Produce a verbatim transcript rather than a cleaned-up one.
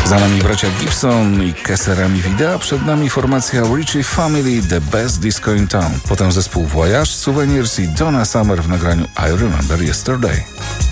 Za nami bracia Gibson i Keserami Vida, przed nami formacja Richie Family, The Best Disco in Town. Potem zespół Voyage, Souvenirs i Donna Summer w nagraniu I Remember Yesterday.